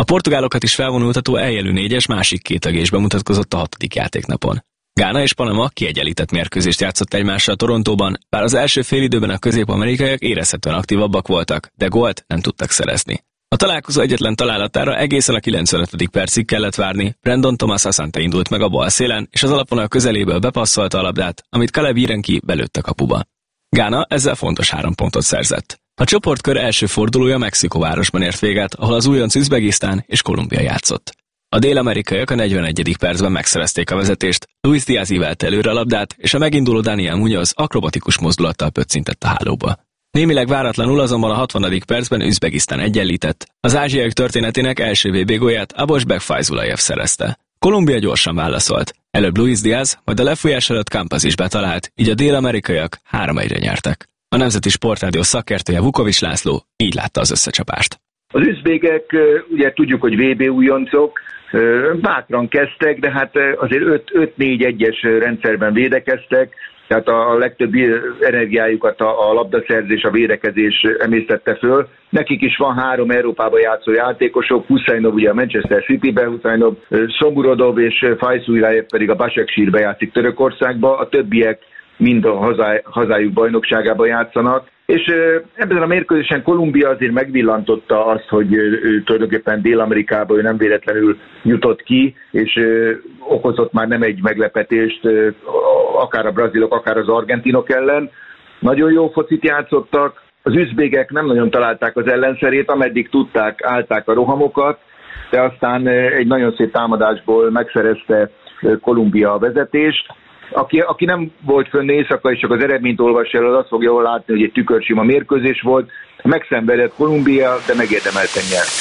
portugálokat is felvonultató eljelű 4-es másik két tagja is bemutatkozott a 6. játéknapon. Gána és Panama kiegyenlített mérkőzést játszott egymással Torontóban, bár az első félidőben a közép-amerikaiak érezhetően aktívabbak voltak, de gólt nem tudtak szerezni. A találkozó egyetlen találatára egészen a 95. percig kellett várni, Brandon Thomas Asante indult meg a bal szélen, és az alapvonal közeléből bepasszolta a labdát, amit Caleb Irenki belőtt a kapuba. Gána ezzel fontos 3 pontot szerzett. A csoportkör első fordulója Mexikóvárosban ért véget, ahol az újonc Üzbegisztán és Kolumbia játszott. A dél-amerikaiak a 41. percben megszerezték a vezetést, Luis Diaz ívelte előre a labdát, és a meginduló Daniel Muñoz akrobatikus mozdulattal pöccintett a hálóba. Némileg váratlanul azonban a 60. percben Üzbegisztán egyenlített, az ázsiaiak történetének első VB gólját Abosbek Fajzulajev szerezte. Kolumbia gyorsan válaszolt. Előbb Luis Diaz, majd a lefújás előtt Campos is betalált, így a dél-amerikaiak 3-1-re nyertek. A Nemzeti Sportrádió szakértője Vukovics László így látta az összecsapást. Az üzbégek, ugye tudjuk, hogy VB újoncok, bátran kezdtek, de hát azért 5-4-1-es rendszerben védekeztek, tehát a legtöbb energiájukat a labdaszerzés, a védekezés emésztette föl. Nekik is van 3 Európában játszó játékosok, Huszajnov ugye a Manchester Citybe, Huszajnov, Somurodov és Fajszulajev pedig a Başakşehirbe játszik Törökországba, a többiek mind a hazájuk bajnokságában játszanak. És ebben a mérkőzésen Kolumbia azért megvillantotta azt, hogy ő tulajdonképpen Dél-Amerikában ő nem véletlenül jutott ki, és okozott már nem egy meglepetést, akár a brazilok, akár az argentinok ellen. Nagyon jó focit játszottak, az üzbégek nem nagyon találták az ellenszerét, ameddig tudták, állták a rohamokat, de aztán egy nagyon szép támadásból megszerezte Kolumbia a vezetést. Aki nem volt fönn éjszaka, és csak az eredményt olvassa el, az azt fogja látni, hogy egy tükörsima mérkőzés volt. Megszenvedett Kolumbia, de megérdemelten nyert.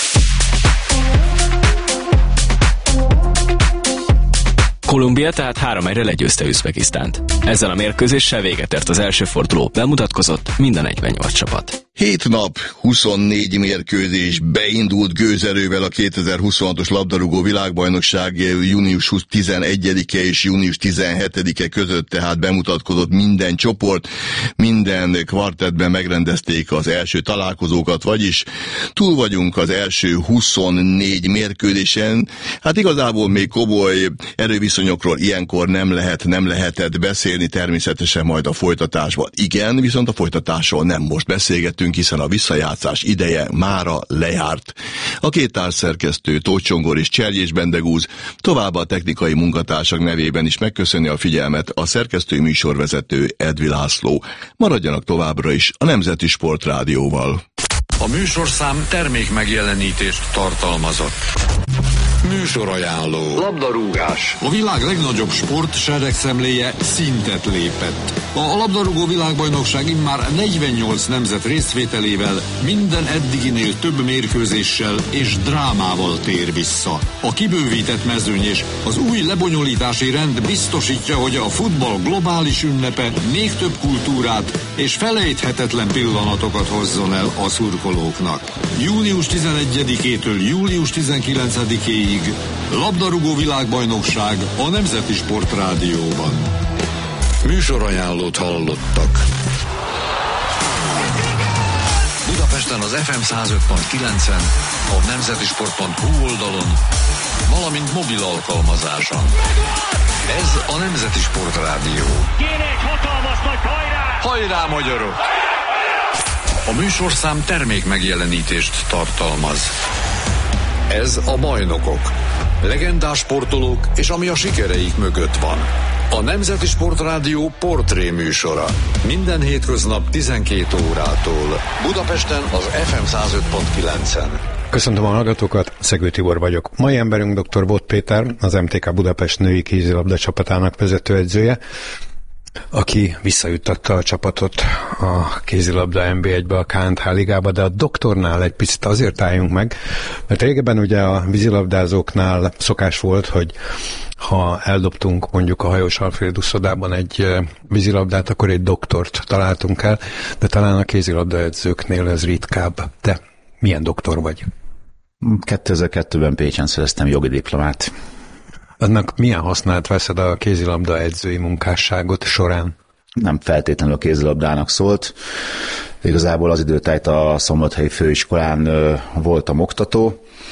Kolumbia tehát 3-1-re legyőzte Üzbegisztánt. Ezzel a mérkőzéssel véget ért az első forduló, bemutatkozott mind a 48 csapat. 7 nap, 24 mérkőzés, beindult gőzerővel a 2026-os labdarúgó világbajnokság június 11-e és június 17-e között, tehát bemutatkozott minden csoport, minden kvartettben megrendezték az első találkozókat, vagyis túl vagyunk az első 24 mérkőzésen. Hát igazából még komoly erőviszonyokról ilyenkor nem lehetett beszélni, természetesen majd a folytatásban. Igen, viszont a folytatásról nem most beszélgetünk, hiszen a visszajátszás ideje mára lejárt. A két társszerkesztő, Tóth Csongor és Cserjés Bendegúz továbbá a technikai munkatársak nevében is megköszöni a figyelmet a szerkesztői műsorvezető Edvi László. Maradjanak továbbra is a Nemzeti Sportrádióval. A műsorszám termék megjelenítést tartalmazott. Műsorajánló. Labdarúgás. A világ legnagyobb sportseregszemléje szintet lépett. A labdarúgó világbajnokság immár 48 nemzet részvételével minden eddiginél több mérkőzéssel és drámával tér vissza. A kibővített mezőny és az új lebonyolítási rend biztosítja, hogy a futball globális ünnepe még több kultúrát és felejthetetlen pillanatokat hozzon el a szurkolóknak. Június 11-től július 19-ig labdarúgó világbajnokság a Nemzeti Sportrádióban. Műsorajánlót hallottak. Budapesten az FM 105.9-en, a nemzetisport.hu oldalon, valamint mobil alkalmazáson. Ez a Nemzeti Sportrádió. Kéne egy hatalmas nagy hajrá! Hajrá, magyarok! A műsorszám termék megjelenítést tartalmaz. Ez a Bajnokok. Legendás sportolók és ami a sikereik mögött van. A Nemzeti Sportrádió portré műsora. Minden hétköznap 12 órától. Budapesten az FM 105.9-en. Köszöntöm a hallgatókat, Szegő Tibor vagyok. Mai emberünk dr. Bot Péter, az MTK Budapest női kézilabda csapatának vezetőedzője, aki visszajuttatta a csapatot a kézilabda NB1-be, a KNH ligába, de a doktornál egy picit azért álljunk meg, mert régebben ugye a vízilabdázóknál szokás volt, hogy ha eldobtunk mondjuk a Hajós Alfréd uszodában egy vízilabdát, akkor egy doktort találtunk el, de talán a kézilabda edzőknél ez ritkább. Te milyen doktor vagy? 2002-ben Pécsen szereztem jogi diplomát. Annak milyen hasznát veszed a kézilabda edzői munkásságot során? Nem feltétlenül a kézilabdának szólt. Igazából az időtájt a Szombathelyi Főiskolán voltam oktató,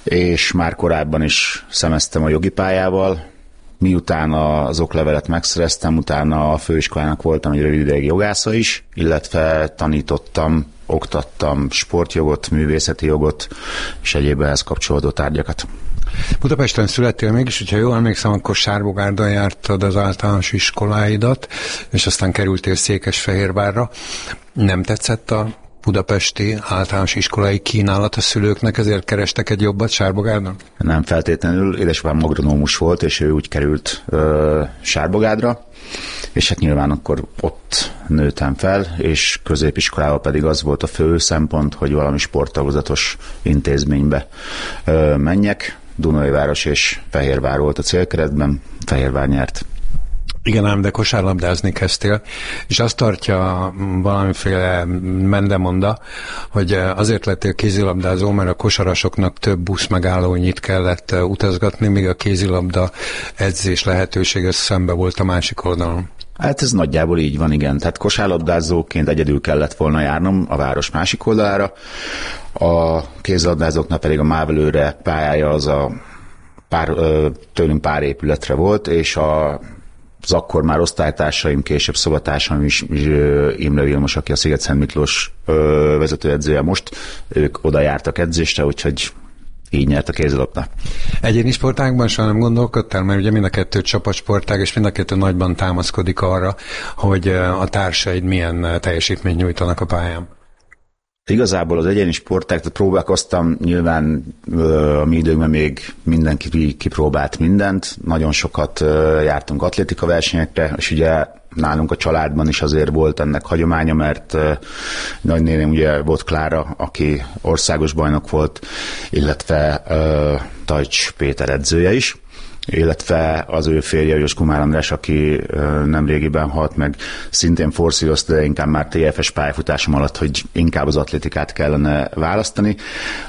és már korábban is szemeztem a jogi pályával. Miután az oklevelet megszereztem, utána a főiskolának voltam egy rövid ideig jogásza is, illetve tanítottam, oktattam sportjogot, művészeti jogot és egyéb ehhez kapcsolódó tárgyakat. Budapesten születtél mégis, hogyha jól emlékszem, akkor Sárbogárdon jártad az általános iskoláidat, és aztán kerültél Székesfehérvárra. Nem tetszett a budapesti általános iskolai kínálat a szülőknek, ezért kerestek egy jobbat Sárbogárdon? Nem feltétlenül, édesapám agronómus volt, és ő úgy került Sárbogádra, és hát nyilván akkor ott nőttem fel, és középiskolában pedig az volt a fő szempont, hogy valami sporttagozatos intézménybe menjek. Dunajváros és Fehérvár volt a célkeretben, Fehérvár nyert. Igen ám, de kosárlabdázni kezdtél, és azt tartja valamiféle mendemonda, hogy azért lettél kézilabdázó, mert a kosarasoknak több busz megállónyit kellett utazgatni, míg a kézilabda edzés lehetősége szembe volt a másik oldalon. Hát ez nagyjából így van, igen. Tehát kosárlabdázóként egyedül kellett volna járnom a város másik oldalára. A kézilabdázóknak pedig a Mávelőre pályája az tőlünk pár épületre volt, és az akkor már osztálytársaim, később szobatársaim is, Imre Vilmos, aki a Sziget-Szent Miklós vezetőedzője most, ők oda jártak edzésre, úgyhogy így nyert a kézilabda. Egyéni sportágban soha nem gondolkodtál, mert ugye mind a kettő csapatsportág, és mind a kettő nagyban támaszkodik arra, hogy a társaid milyen teljesítményt nyújtanak a pályán. Igazából az egyéni sportákat próbálkoztam, nyilván a mi időkben még mindenki kipróbált mindent, nagyon sokat jártunk atlétika versenyekre, és ugye nálunk a családban is azért volt ennek hagyománya, mert nagynéném ugye volt Klára, aki országos bajnok volt, illetve Tajcs Péter edzője is, illetve az ő férje, Jós Kumár András, aki nemrégiben halt meg, szintén forszírozta, de inkább már TFS pályafutásom alatt, hogy inkább az atlétikát kellene választani.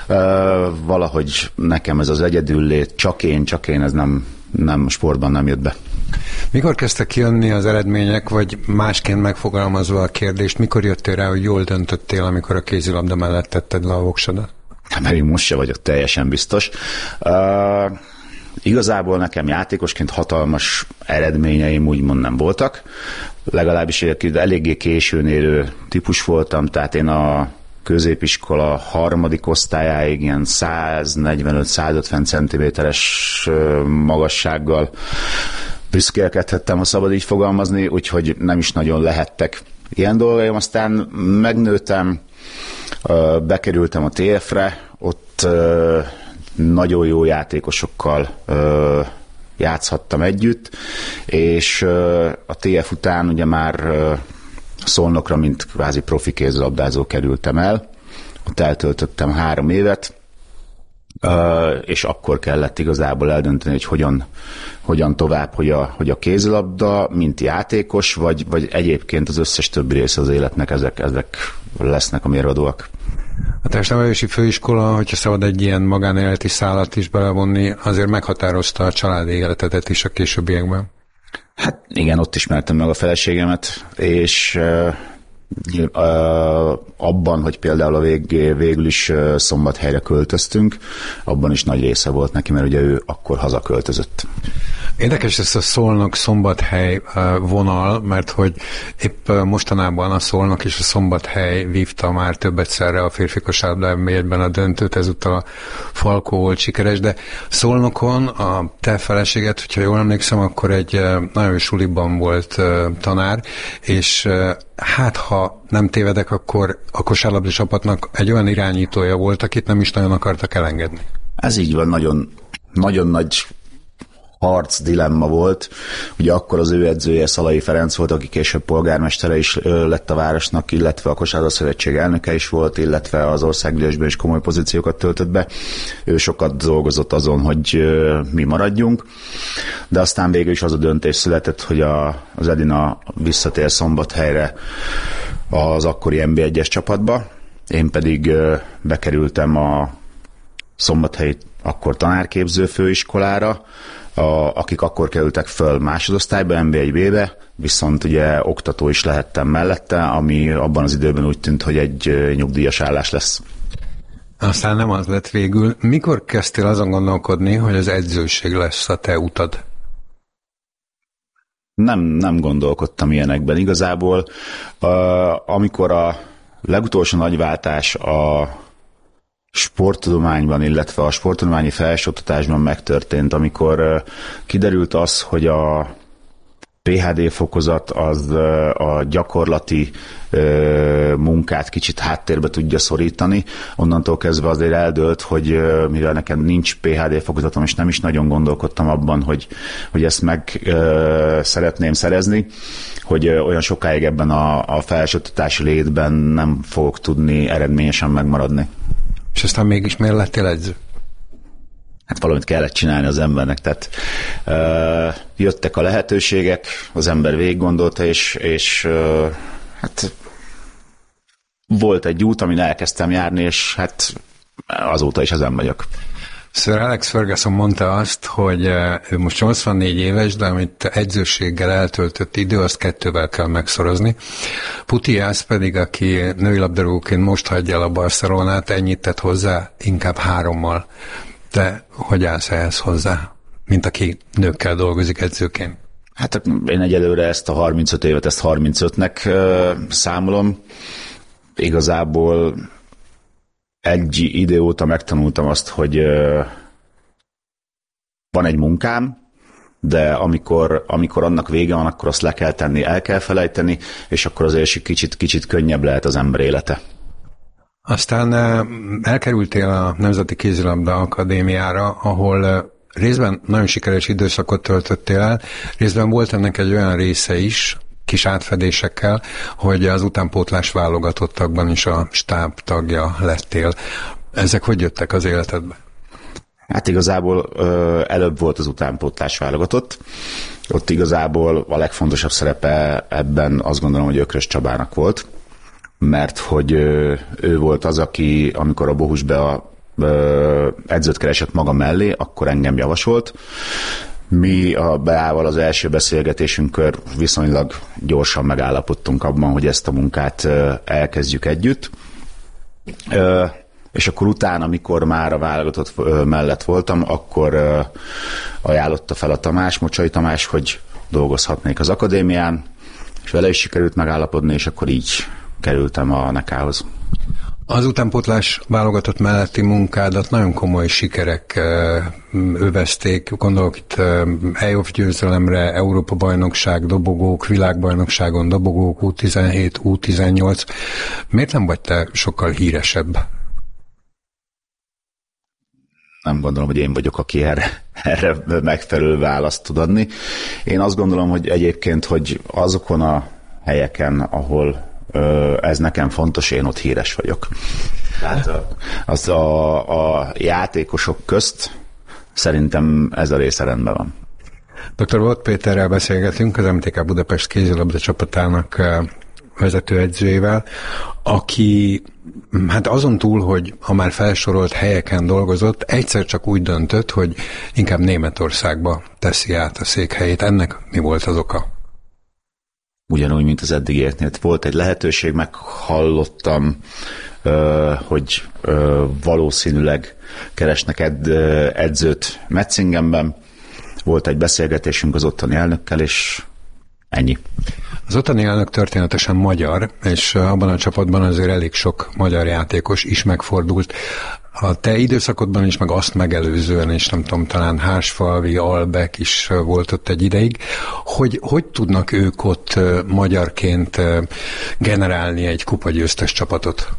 Valahogy nekem ez az egyedüllét, csak én, ez nem sportban nem jött be. Mikor kezdtek kijönni az eredmények, vagy másként megfogalmazva a kérdést, mikor jöttél rá, hogy jól döntöttél, amikor a kézilabda mellett tetted le a voksodat? Mert én most se vagyok teljesen biztos. Igazából nekem játékosként hatalmas eredményeim úgymond nem voltak. Legalábbis eléggé későn érő típus voltam, tehát én a középiskola harmadik osztályáig ilyen 145-150 cm-es magassággal büszkélkedhettem, ha szabad így fogalmazni, úgyhogy nem is nagyon lehettek ilyen dolgaim. Aztán megnőttem, bekerültem a TF-re, ott nagyon jó játékosokkal játszhattam együtt, és a TF után ugye már Szolnokra, mint kvázi profi kézilabdázó kerültem el. Ott eltöltöttem 3 évet, és akkor kellett igazából eldönteni, hogy hogyan tovább, hogy a kézilabda, mint játékos, vagy egyébként az összes többi része az életnek, ezek lesznek a mérvadóak. A testnevelési főiskola, hogyha szabad egy ilyen magánéleti szálat is belevonni, azért meghatározta a családi életedet is a későbbiekben. Hát igen, ott ismertem meg a feleségemet, és abban, hogy például végül is Szombathelyre költöztünk, abban is nagy része volt neki, mert ugye ő akkor hazaköltözött. Érdekes ez a Szolnok-Szombathely vonal, mert hogy épp mostanában a Szolnok és a Szombathely vívta már több egyszerre a férfi kosárlabda NB1-ben a döntőt, ezúttal a Falkó volt sikeres, de Szolnokon a te feleséget, hogyha jól emlékszem, akkor egy nagyon suliban volt tanár, és hát ha nem tévedek, akkor a kosárlabda csapatnak egy olyan irányítója volt, akit nem is nagyon akartak elengedni. Ez így van, nagyon nagy harc, dilemma volt. Ugye akkor az ő edzője Szalai Ferenc volt, aki később polgármestere is lett a városnak, illetve a Kosárlabda Szövetség elnöke is volt, illetve az országgyűlésben is komoly pozíciókat töltött be. Ő sokat dolgozott azon, hogy mi maradjunk, de aztán végül is az a döntés született, hogy az Edina visszatér Szombathelyre az akkori NB1-es csapatba. Én pedig bekerültem a Szombathelyi akkor tanárképző főiskolára, akik akkor kerültek föl másodosztályba, NB1B-be, viszont ugye oktató is lehettem mellette, ami abban az időben úgy tűnt, hogy egy nyugdíjas állás lesz. Aztán nem az lett végül. Mikor kezdtél azon gondolkodni, hogy az edzőség lesz a te utad? Nem gondolkodtam ilyenekben. Igazából amikor a legutolsó nagyváltás a sporttudományban, illetve a sporttudományi felsőoktatásban megtörtént, amikor kiderült az, hogy a PhD fokozat az a gyakorlati munkát kicsit háttérbe tudja szorítani. Onnantól kezdve azért eldőlt, hogy mivel nekem nincs PhD fokozatom, és nem is nagyon gondolkodtam abban, hogy ezt meg szeretném szerezni, hogy olyan sokáig ebben a felsőoktatási létben nem fogok tudni eredményesen megmaradni. És aztán mégis miért lettél edző? Hát valamit kellett csinálni az embernek, tehát jöttek a lehetőségek, az ember végiggondolta, és hát volt egy út, amin elkezdtem járni, és hát azóta is ezen vagyok. Sir Alex Ferguson mondta azt, hogy ő most 84 éves, de amit edzőséggel eltöltött idő, azt 2-vel kell megszorozni. Putellas pedig, aki női labdarúgóként most hagyja el a Barcelonát, ennyit tett hozzá, inkább 3-mal. Te hogy állsz ehhez hozzá, mint aki nőkkel dolgozik edzőként? Hát én egyelőre ezt a 35 évet, ezt 35-nek számolom. Igazából egy idő óta megtanultam azt, hogy van egy munkám, de amikor annak vége van, akkor azt le kell tenni, el kell felejteni, és akkor azért kicsit könnyebb lehet az ember élete. Aztán elkerültél a Nemzeti Kézilabda Akadémiára, ahol részben nagyon sikeres időszakot töltöttél el, részben volt ennek egy olyan része is, kis átfedésekkel, hogy az utánpótlás válogatottakban is a stáb tagja lettél. Ezek hogy jöttek az életedbe? Hát igazából előbb volt az utánpótlás válogatott. Ott igazából a legfontosabb szerepe ebben azt gondolom, hogy Ökrös Csabának volt, mert hogy ő volt az, aki amikor a Bohus Bea edzőt keresett maga mellé, akkor engem javasolt. Mi a Beával az első beszélgetésünkkor viszonylag gyorsan megállapodtunk abban, hogy ezt a munkát elkezdjük együtt. És akkor utána, amikor már a válogatott mellett voltam, akkor ajánlotta fel a Tamás, Mocsai Tamás, hogy dolgozhatnék az akadémián, és vele is sikerült megállapodni, és akkor így kerültem a Nekához. Az utánpótlás válogatott melletti munkádat nagyon komoly sikerek övezték. Gondolok itt EOF győzelemre, Európa-bajnokság, dobogók, világbajnokságon dobogók, U17, U18. Miért nem vagy te sokkal híresebb? Nem gondolom, hogy én vagyok, aki erre megfelelő választ tud adni. Én azt gondolom, hogy egyébként, hogy azokon a helyeken, ahol ez nekem fontos, én ott híres vagyok. Tehát az a játékosok közt szerintem ez a része rendben van. Dr. Bot Péterrel beszélgetünk, az MTK Budapest kézilabda csapatának vezetőedzőjével, aki hát azon túl, hogy a már felsorolt helyeken dolgozott, egyszer csak úgy döntött, hogy inkább Németországba teszi át a székhelyét. Ennek mi volt az oka? Ugyanúgy, mint az eddigieknél. Volt egy lehetőség, meghallottam, hogy valószínűleg keresnek edzőt Metzingenben. Volt egy beszélgetésünk az ottani elnökkel, és ennyi. Az ottani elnök történetesen magyar, és abban a csapatban azért elég sok magyar játékos is megfordult. A te időszakodban is, meg azt megelőzően is, nem tudom, talán Hársfalvi, Albek is volt ott egy ideig. Hogy tudnak ők ott magyarként generálni egy kupagyőztes csapatot?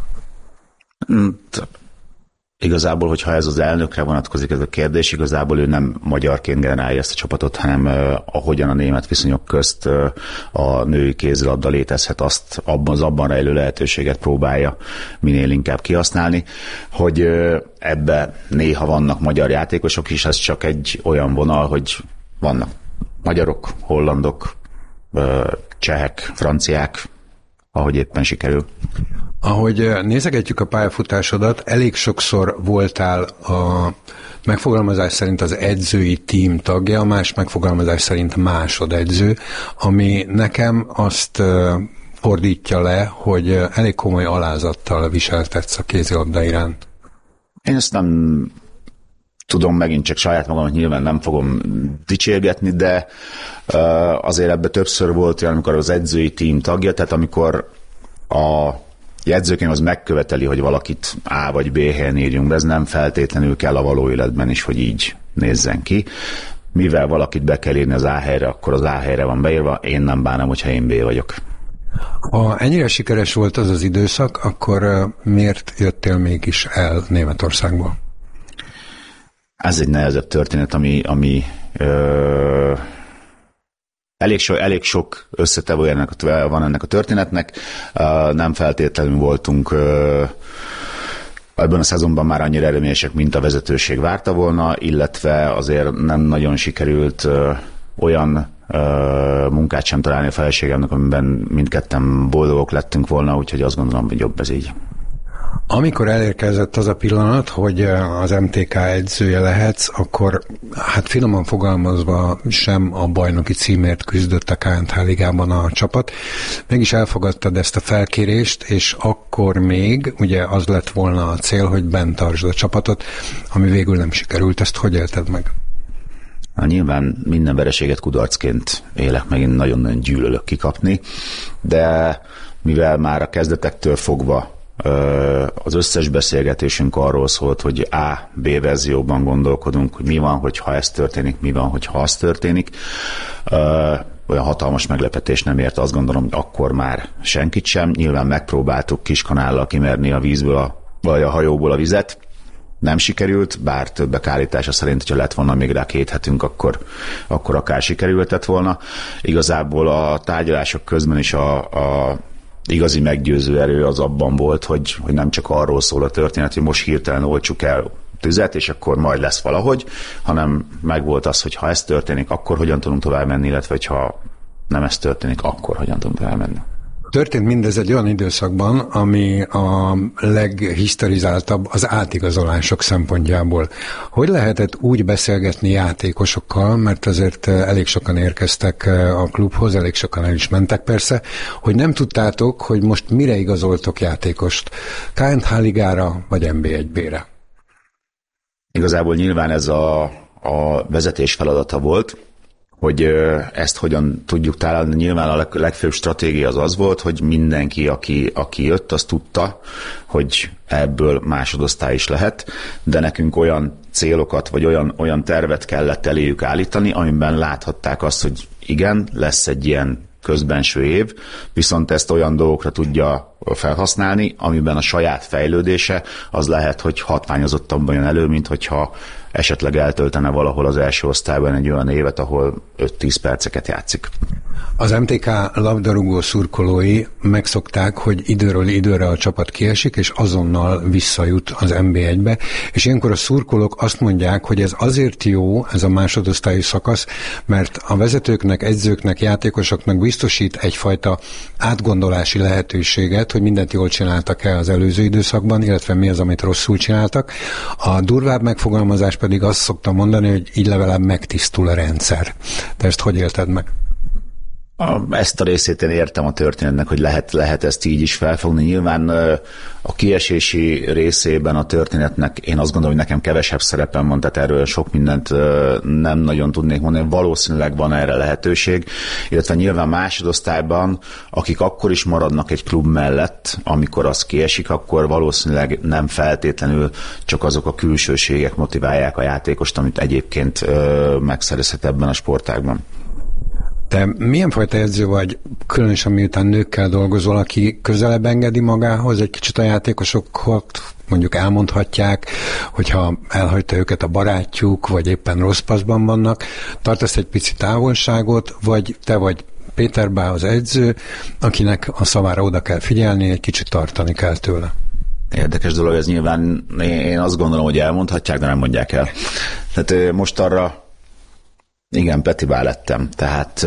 Igazából, hogyha ez az elnökre vonatkozik ez a kérdés, igazából ő nem magyarként generálja ezt a csapatot, hanem ahogyan a német viszonyok közt a női kézilabda létezhet, azt abban rejlő lehetőséget próbálja minél inkább kihasználni, hogy ebbe néha vannak magyar játékosok is, ez csak egy olyan vonal, hogy vannak magyarok, hollandok, csehek, franciák, ahogy éppen sikerül. Ahogy nézegetjük a pályafutásodat, elég sokszor voltál a megfogalmazás szerint az edzői tím tagja, más megfogalmazás szerint másodedző, ami nekem azt fordítja le, hogy elég komoly alázattal viseltetsz a kézilabda iránt. Én ezt nem tudom, megint csak saját magamat nyilván nem fogom dicsérgetni, de azért ebben többször volt olyan, amikor az edzői tím tagja, tehát amikor a jegyzőkönyv az megköveteli, hogy valakit A vagy B helyen írjunk be, ez nem feltétlenül kell a való életben is, hogy így nézzen ki. Mivel valakit be kell írni az A helyre, akkor az A helyre van beírva, én nem bánom, hogyha én B vagyok. Ha ennyire sikeres volt az az időszak, akkor miért jöttél mégis el Németországból? Ez egy nehezebb történet, ami elég sok összetevője van ennek a történetnek. Nem feltétlenül voltunk ebben a szezonban már annyira eredményesek, mint a vezetőség várta volna, illetve azért nem nagyon sikerült olyan munkát sem találni a feleségemnek, amiben mindketten boldogok lettünk volna, úgyhogy azt gondolom, hogy jobb ez így. Amikor elérkezett az a pillanat, hogy az MTK edzője lehetsz, akkor hát finoman fogalmazva sem a bajnoki címért küzdött a KNH ligában a csapat. Mégis elfogadtad ezt a felkérést, és akkor még ugye az lett volna a cél, hogy bent tartsd a csapatot, ami végül nem sikerült. Ezt hogy élted meg? Nyilván minden vereséget kudarcként élek meg, én nagyon-nagyon gyűlölök kikapni, de mivel már a kezdetektől fogva az összes beszélgetésünk arról szólt, hogy A, B verzióban gondolkodunk, hogy mi van, hogyha ez történik, mi van, hogyha az történik. Olyan hatalmas meglepetés nem ért, azt gondolom, hogy akkor már senkit sem. Nyilván megpróbáltuk kiskanállal kimerni a vízből, vagy a hajóból a vizet. Nem sikerült, bár többek állítása szerint, hogyha lett volna még rá 2 hetünk, akkor akár sikerültett volna. Igazából a tárgyalások közben is a igazi meggyőző erő az abban volt, hogy nem csak arról szól a történet, hogy most hirtelen oltsuk el tüzet, és akkor majd lesz valahogy, hanem megvolt az, hogy ha ez történik, akkor hogyan tudunk tovább menni, illetve ha nem ez történik, akkor hogyan tudunk tovább menni. Történt mindez egy olyan időszakban, ami a leghiszterizáltabb az átigazolások szempontjából. Hogy lehetett úgy beszélgetni játékosokkal, mert azért elég sokan érkeztek a klubhoz, elég sokan el is mentek persze, hogy nem tudtátok, hogy most mire igazoltok játékost? KNH ligára vagy NB1-B-re? Igazából nyilván ez a vezetés feladata volt, hogy ezt hogyan tudjuk találni. Nyilván a legfőbb stratégia az volt, hogy mindenki, aki jött, az tudta, hogy ebből másodosztály is lehet, de nekünk olyan célokat, vagy olyan tervet kellett eléjük állítani, amiben láthatták azt, hogy igen, lesz egy ilyen közbenső év, viszont ezt olyan dolgokra tudja felhasználni, amiben a saját fejlődése az lehet, hogy hatványozottabban jön elő, mint hogyha esetleg eltöltene valahol az első osztályban egy olyan évet, ahol 5-10 perceket játszik. Az MTK labdarúgó szurkolói megszokták, hogy időről időre a csapat kiesik, és azonnal visszajut az NB1-be, és ilyenkor a szurkolók azt mondják, hogy ez azért jó, ez a másodosztályi szakasz, mert a vezetőknek, edzőknek, játékosoknak biztosít egyfajta átgondolási lehetőséget, hogy mindent jól csináltak-e az előző időszakban, illetve mi az, amit rosszul csináltak. A durvább megfogalmazás pedig azt szokta mondani, hogy így legalább megtisztul a rendszer. Te ezt hogy élted meg? Ezt a részét én értem a történetnek, hogy lehet ezt így is felfogni. Nyilván a kiesési részében a történetnek én azt gondolom, hogy nekem kevesebb szerepem van, tehát erről sok mindent nem nagyon tudnék mondani. Valószínűleg van erre lehetőség, illetve nyilván másodosztályban, akik akkor is maradnak egy klub mellett, amikor az kiesik, akkor valószínűleg nem feltétlenül csak azok a külsőségek motiválják a játékost, amit egyébként megszerezhet ebben a sportágban. Te milyen fajta edző vagy, különösen miután nőkkel dolgozol, aki közelebb engedi magához egy kicsit a játékosokat, mondjuk elmondhatják, hogyha elhagyta őket a barátjuk, vagy éppen rossz paszban vannak, tartasz egy pici távolságot, vagy te vagy Péter Bá az edző, akinek a szavára oda kell figyelni, egy kicsit tartani kell tőle? Érdekes dolog, ez nyilván én azt gondolom, hogy elmondhatják, de nem mondják el. Tehát most arra igen, Petibá lettem. Tehát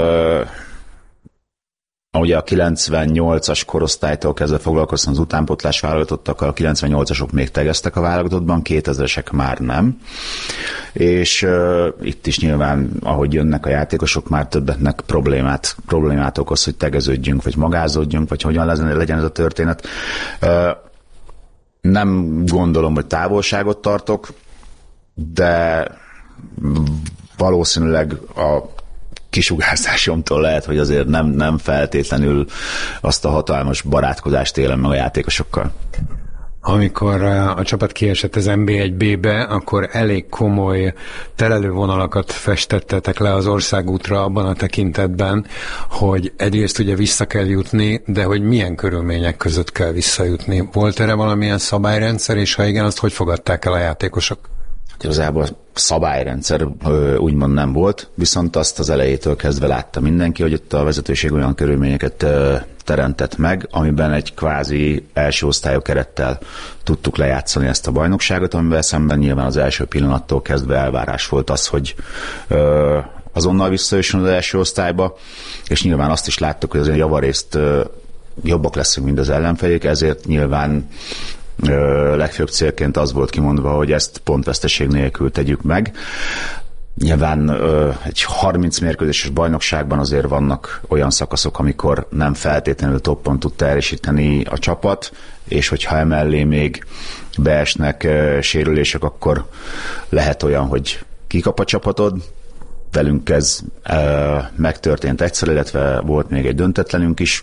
ugye a 98-as korosztálytól kezdve foglalkoztam az utánpótlás válogatottakkal, a 98-asok még tegeztek a válogatottban, 2000-esek már nem. És itt is nyilván, ahogy jönnek a játékosok, már többetnek problémát okoz, hogy tegeződjünk, vagy magázódjunk, vagy hogyan legyen ez a történet. Nem gondolom, hogy távolságot tartok, de valószínűleg a kisugárzásomtól lehet, hogy azért nem feltétlenül azt a hatalmas barátkozást élem meg a játékosokkal. Amikor a csapat kiesett az NB1B-be, akkor elég komoly terelővonalakat festettetek le az országútra abban a tekintetben, hogy egyrészt ugye vissza kell jutni, de hogy milyen körülmények között kell visszajutni. Volt erre valamilyen szabályrendszer, és ha igen, azt hogy fogadták el a játékosok? Igazából szabályrendszer úgymond nem volt, viszont azt az elejétől kezdve látta mindenki, hogy ott a vezetőség olyan körülményeket teremtett meg, amiben egy kvázi első osztályú kerettel tudtuk lejátszani ezt a bajnokságot, amivel szemben nyilván az első pillanattól kezdve elvárás volt az, hogy azonnal visszajusson az első osztályba, és nyilván azt is láttuk, hogy azért javarészt jobbak leszünk, mint az ellenféljük, ezért nyilván legfőbb célként az volt kimondva, hogy ezt pontveszteség nélkül tegyük meg. Nyilván egy 30 mérkőzéses bajnokságban azért vannak olyan szakaszok, amikor nem feltétlenül toppon tud teljesíteni a csapat, és hogyha emellé még beesnek sérülések, akkor lehet olyan, hogy kikap a csapatod. Velünk ez megtörtént egyszer, illetve volt még egy döntetlenünk is.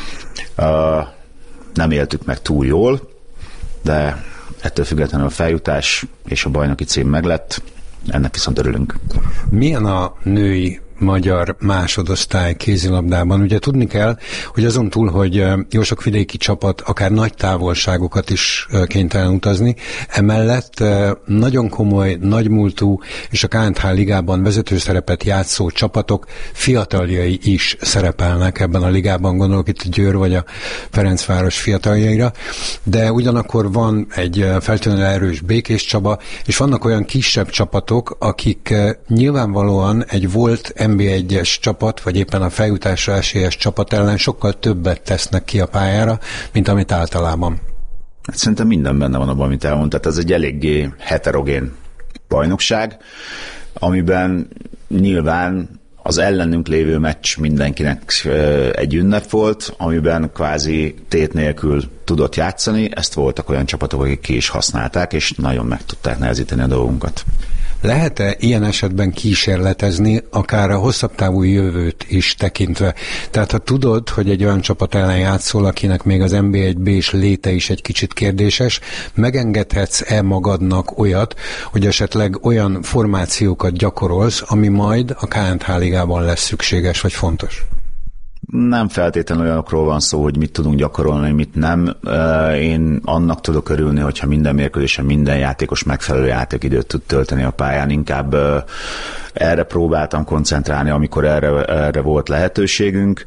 Nem éltük meg túl jól, de ettől függetlenül a feljutás és a bajnoki cím meglett, ennek viszont örülünk. Milyen a női magyar másodosztály kézilabdában? Ugye tudni kell, hogy azon túl, hogy jó sok vidéki csapat akár nagy távolságokat is kénytelen utazni, emellett nagyon komoly, nagymúltú és a KNH ligában vezető szerepet játszó csapatok fiataljai is szerepelnek ebben a ligában, gondolok itt a Győr vagy a Ferencváros fiataljaira, de ugyanakkor van egy feltétlenül erős Békés Csaba, és vannak olyan kisebb csapatok, akik nyilvánvalóan egy volt NB1-es csapat, vagy éppen a feljutásra esélyes csapat ellen sokkal többet tesznek ki a pályára, mint amit általában. Hát szerintem minden benne van abban, amit elmondtad. Ez egy eléggé heterogén bajnokság, amiben nyilván az ellenünk lévő meccs mindenkinek egy ünnep volt, amiben kvázi tét nélkül tudott játszani. Ezt voltak olyan csapatok, akik ki is használták, és nagyon meg tudták nehezíteni a dolgunkat. Lehet-e ilyen esetben kísérletezni, akár a hosszabb távú jövőt is tekintve? Tehát ha tudod, hogy egy olyan csapat ellen játszol, akinek még az NB1B-s léte is egy kicsit kérdéses, megengedhetsz-e magadnak olyat, hogy esetleg olyan formációkat gyakorolsz, ami majd a KNH ligában lesz szükséges vagy fontos? Nem feltétlenül olyanokról van szó, hogy mit tudunk gyakorolni, mit nem. Én annak tudok örülni, hogyha minden mérkőzésen minden játékos megfelelő játékidőt tud tölteni a pályán. Inkább erre próbáltam koncentrálni, amikor erre volt lehetőségünk.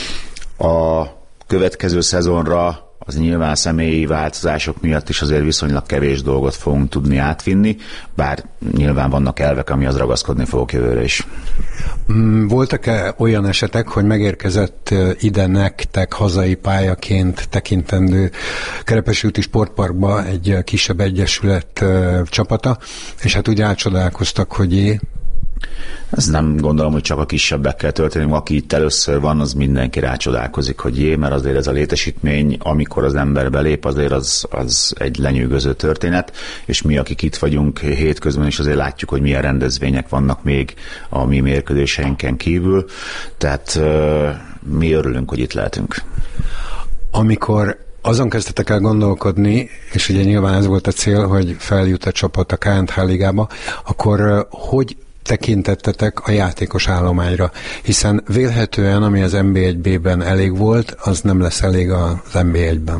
A következő szezonra az nyilván személyi változások miatt is azért viszonylag kevés dolgot fogunk tudni átvinni, bár nyilván vannak elvek, amihez ragaszkodni fogok jövőre is. Voltak-e olyan esetek, hogy megérkezett ide nektek hazai pályaként tekintendő Kerepesi-úti Sportparkba egy kisebb egyesület csapata, és hát úgy rácsodálkoztak, hogy Ez nem gondolom, hogy csak a kisebbekkel történik. Aki itt először van, az mindenki rácsodálkozik, hogy mert azért ez a létesítmény, amikor az ember belép, azért az egy lenyűgöző történet, és mi, akik itt vagyunk hétközben is, azért látjuk, hogy milyen rendezvények vannak még a mi mérkőzéseinken kívül, tehát mi örülünk, hogy itt lehetünk. Amikor azon kezdtetek el gondolkodni, és ugye nyilván ez volt a cél, hogy feljut a csapat a KNH ligába, akkor hogy tekintettetek a játékos állományra? Hiszen vélhetően, ami az NB1B-ben elég volt, az nem lesz elég az NB1-ben.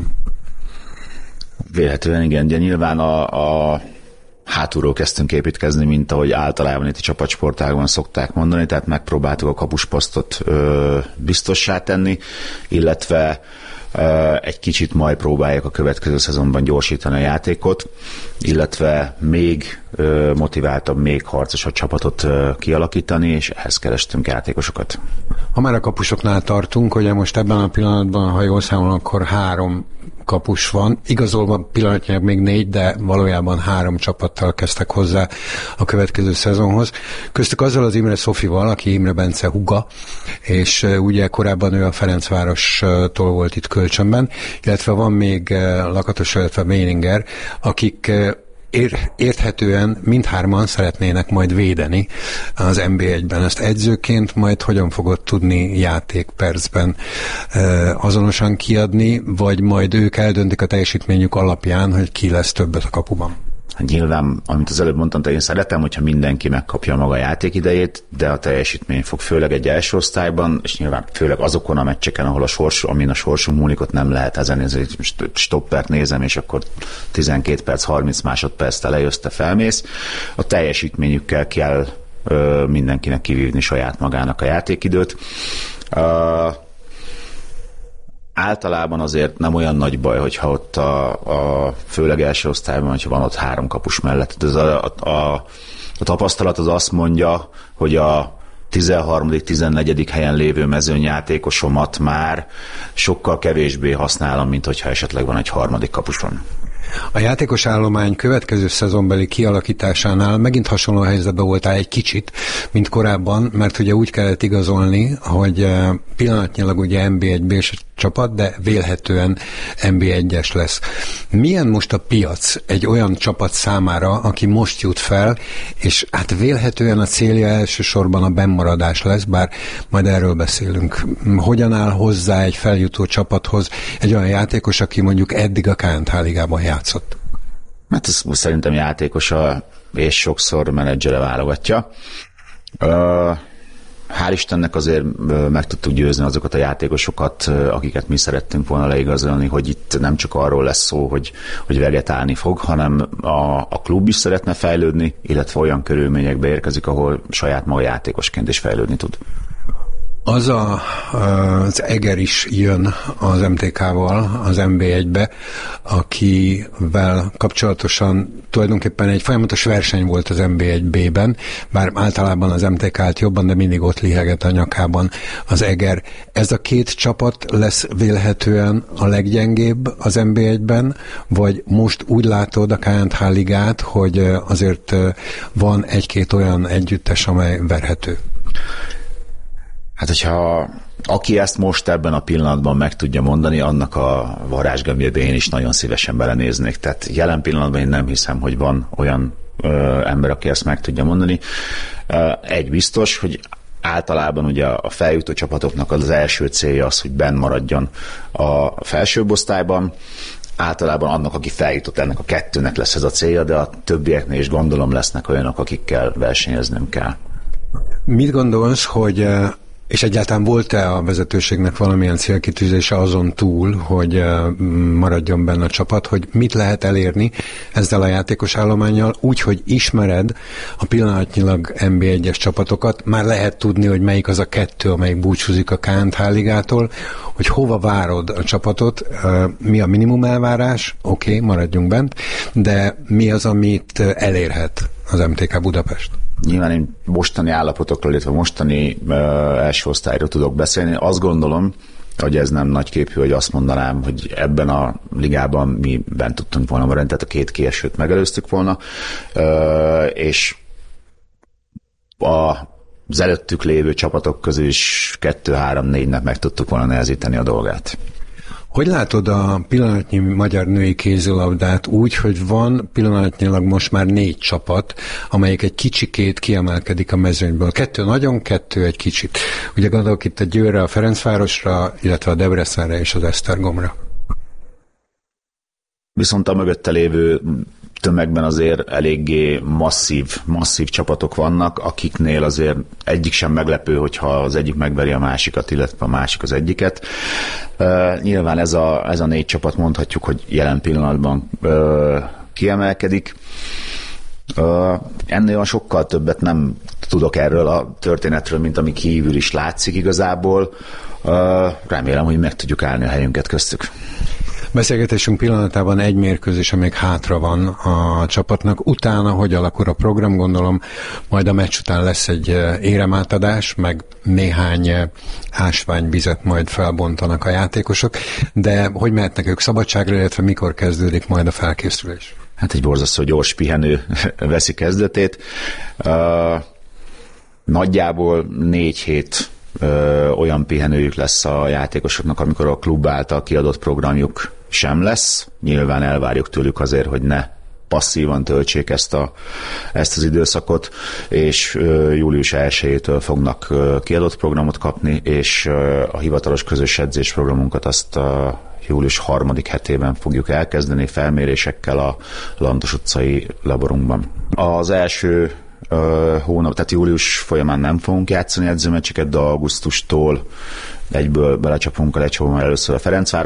Vélhetően igen, de nyilván a hátulról kezdtünk építkezni, mint ahogy általában itt a csapatsportágban szokták mondani, tehát megpróbáltuk a kapusposztot biztossá tenni, illetve egy kicsit majd próbálják a következő szezonban gyorsítani a játékot, illetve még motiváltabb, még harcosabb csapatot kialakítani, és ehhez kerestünk játékosokat. Ha már a kapusoknál tartunk, ugye most ebben a pillanatban, ha jól számolom, akkor 3 kapus van, igazolva pillanatnyilag még 4, de valójában 3 csapattal kezdtek hozzá a következő szezonhoz. Köztük azzal az Imre Szofival, aki Imre Bence húga, és ugye korábban ő a Ferencvárostól volt itt kölcsönben, illetve van még Lakatos, illetve Méninger, akik érthetően mindhárman szeretnének majd védeni az NB1-ben. Ezt edzőként majd hogyan fogod tudni játékpercben azonosan kiadni, vagy majd ők eldöntik a teljesítményük alapján, hogy ki lesz többet a kapuban? Nyilván, amit az előbb mondtam, én szeretem, hogyha mindenki megkapja maga játékidejét, de a teljesítmény fog főleg egy első osztályban, és nyilván főleg azokon a meccseken, ahol amin a sorsunk múlik, ott nem lehet ezen, hogy stoppert nézem, és akkor 12 perc, 30 másodperc lejössz, te felmész. A teljesítményükkel kell mindenkinek kivívni saját magának a játékidőt. Általában azért nem olyan nagy baj, hogyha ott a főleg első osztályban, hogyha van ott 3 kapus mellett. Ez a tapasztalat az azt mondja, hogy a 13., 14. helyen lévő mezőnyjátékosomat már sokkal kevésbé használom, mint hogyha esetleg van egy 3. kapuson. A játékos állomány következő szezonbeli kialakításánál megint hasonló helyzetben voltál egy kicsit, mint korábban, mert ugye úgy kellett igazolni, hogy pillanatnyilag ugye NB1-B csapat, de vélhetően NB1-es lesz. Milyen most a piac egy olyan csapat számára, aki most jut fel, és hát vélhetően a célja elsősorban a bennmaradás lesz, bár majd erről beszélünk. Hogyan áll hozzá egy feljutó csapathoz egy olyan játékos, aki mondjuk eddig a KNTH ligában játszott? Hát ez szerintem játékosa és sokszor menedzsere válogatja. Hál' Istennek azért meg tudtuk győzni azokat a játékosokat, akiket mi szerettünk volna leigazolni, hogy itt nem csak arról lesz szó, hogy vegetálni fog, hanem a klub is szeretne fejlődni, illetve olyan érkezik, ahol saját maga játékosként is fejlődni tud. Az Eger is jön az MTK-val az NB1-be, akivel kapcsolatosan tulajdonképpen egy folyamatos verseny volt az NB1-B-ben, bár általában az MTK állt jobban, de mindig ott liheget a nyakában az Eger. Ez a 2 csapat lesz vélhetően a leggyengébb az NB1-ben, vagy most úgy látod a KNTH ligát, hogy azért van 1-2 olyan együttes, amely verhető? Hát, hogyha aki ezt most ebben a pillanatban meg tudja mondani, annak a varázsgömbjébe én is nagyon szívesen belenéznék. Tehát jelen pillanatban én nem hiszem, hogy van olyan ember, aki ezt meg tudja mondani. Egy biztos, hogy általában ugye a feljutó csapatoknak az első célja az, hogy benn maradjon a felsőbb osztályban. Általában annak, aki feljutott, ennek a 2-nek lesz ez a célja, de a többieknél is gondolom lesznek olyanok, akikkel versenyeznünk kell. Mit gondolsz, hogy és egyáltalán volt-e a vezetőségnek valamilyen célkitűzése azon túl, hogy maradjon benne a csapat, hogy mit lehet elérni ezzel a játékos állománnyal, úgy, hogy ismered a pillanatnyilag NB1-es csapatokat, már lehet tudni, hogy melyik az a 2, amelyik búcsúzik a KNTH ligától, hogy hova várod a csapatot, mi a minimum elvárás, oké, maradjunk bent, de mi az, amit elérhet az MTK Budapest? Nyilván én mostani állapotokról, illetve mostani első osztályról tudok beszélni. Azt gondolom, hogy ez nem nagyképű, hogy azt mondanám, hogy ebben a ligában mi bent tudtunk volna maradni, tehát a 2 kiesőt megelőztük volna, és az előttük lévő csapatok közül is 2-3-4-nek meg tudtuk volna nehezíteni a dolgát. Hogy látod a pillanatnyi magyar női kézilabdát úgy, hogy van pillanatnyilag most már 4 csapat, amelyik egy kicsikét kiemelkedik a mezőnyből? 2 nagyon, 2 egy kicsit. Ugye gondolok itt a Győrre, a Ferencvárosra, illetve a Debrecenre és az Esztergomra. Viszont a mögötte lévő tömegben azért eléggé masszív csapatok vannak, akiknél azért egyik sem meglepő, hogyha az egyik megveri a másikat, illetve a másik az egyiket. Nyilván ez a 4 csapat mondhatjuk, hogy jelen pillanatban kiemelkedik. Ennél sokkal többet nem tudok erről a történetről, mint ami kívül is látszik igazából. Remélem, hogy meg tudjuk állni a helyünket köztük. Beszélgetésünk pillanatában egy mérkőzés, amíg hátra van a csapatnak. Utána, hogy alakul a program, gondolom, majd a meccs után lesz egy éremátadás, meg néhány ásványvizet majd felbontanak a játékosok, de hogy mehetnek ők szabadságra, illetve mikor kezdődik majd a felkészülés? Hát egy borzasztó gyors pihenő veszi kezdetét. Nagyjából 4 hét olyan pihenőjük lesz a játékosoknak, amikor a klub által kiadott programjuk sem lesz. Nyilván elvárjuk tőlük azért, hogy ne passzívan töltsék ezt az időszakot, és július 1-től fognak kiadott programot kapni, és a hivatalos közös edzésprogramunkat azt július 3. hetében fogjuk elkezdeni felmérésekkel a Lantos utcai laborunkban. Az első hónap, tehát július folyamán nem fogunk játszani edzőmeccseket, de augusztustól egyből belecsapunk a Lecsóban először a Ferencváros